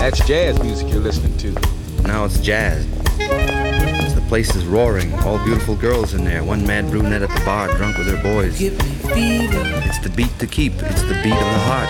That's jazz music you're listening to. Now it's jazz. The place is roaring, all beautiful girls in there, one mad brunette at the bar, drunk with her boys. It's the beat to keep, it's the beat of the heart.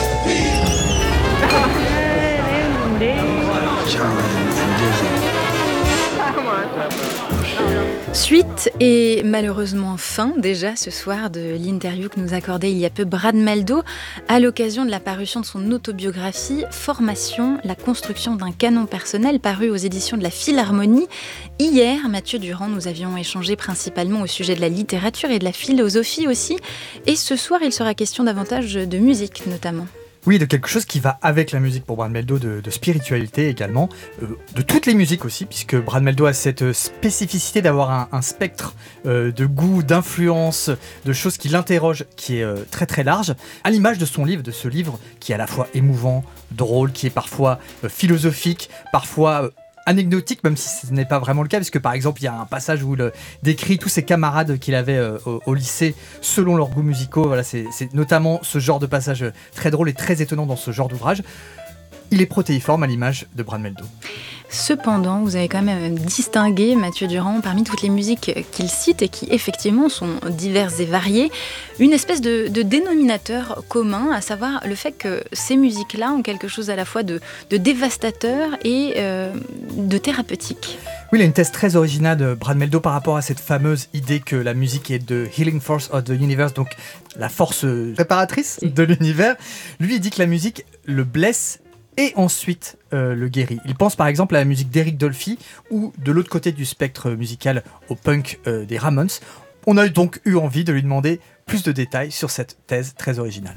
Suite et malheureusement fin déjà ce soir de l'interview que nous accordait il y a peu Brad Mehldau à l'occasion de la parution de son autobiographie Formation, la construction d'un canon personnel paru aux éditions de la Philharmonie. Hier, Mathieu Durand, nous avions échangé principalement au sujet de la littérature et de la philosophie aussi, et ce soir il sera question davantage de musique notamment. Oui, de quelque chose qui va avec la musique pour Brad Mehldau, de spiritualité également, de toutes les musiques aussi, puisque Brad Mehldau a cette spécificité d'avoir un spectre de goût, d'influence, de choses qui l'interrogent, qui est très très large, à l'image de son livre, de ce livre qui est à la fois émouvant, drôle, qui est parfois philosophique, parfois anecdotique, même si ce n'est pas vraiment le cas, parce que par exemple il y a un passage où il décrit tous ses camarades qu'il avait au lycée selon leurs goûts musicaux. Voilà, c'est notamment ce genre de passage très drôle et très étonnant dans ce genre d'ouvrage. Il est protéiforme à l'image de Brad Mehldau. Cependant, vous avez quand même distingué Mathieu Durand parmi toutes les musiques qu'il cite et qui effectivement sont diverses et variées, une espèce de dénominateur commun, à savoir le fait que ces musiques-là ont quelque chose à la fois de dévastateur et de thérapeutique. Oui, il y a une thèse très originale de Brad Mehldau par rapport à cette fameuse idée que la musique est the healing force of the universe, donc la force réparatrice de l'univers. Lui, il dit que la musique le blesse et ensuite le guérit. Il pense par exemple à la musique d'Eric Dolphy ou de l'autre côté du spectre musical au punk des Ramones. On a donc eu envie de lui demander plus de détails sur cette thèse très originale.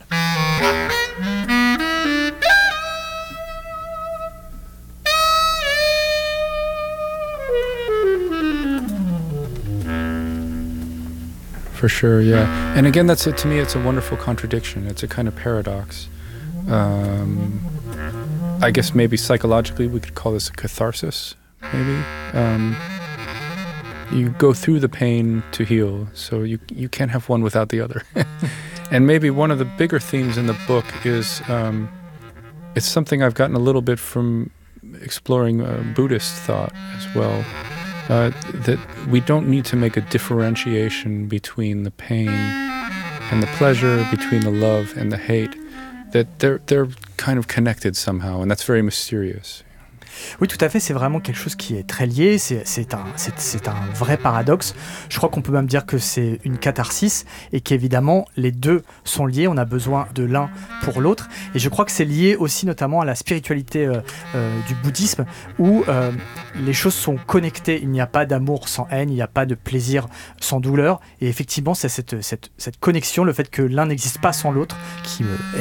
For sure, yeah. And again, to me, it's a wonderful contradiction. It's a kind of paradox. I guess maybe psychologically we could call this a catharsis, maybe. You go through the pain to heal, so you can't have one without the other. And maybe one of the bigger themes in the book is, it's something I've gotten a little bit from exploring Buddhist thought as well, that we don't need to make a differentiation between the pain and the pleasure, between the love and the hate. That they're kind of connected somehow, and that's very mysterious. Oui, tout à fait, c'est vraiment quelque chose qui est très lié, c'est un vrai paradoxe. Je crois qu'on peut même dire que c'est une catharsis et qu'évidemment les deux sont liés, on a besoin de l'un pour l'autre. Et je crois que c'est lié aussi notamment à la spiritualité du bouddhisme où les choses sont connectées, il n'y a pas d'amour sans haine, il n'y a pas de plaisir sans douleur. Et effectivement, c'est cette connexion, le fait que l'un n'existe pas sans l'autre qui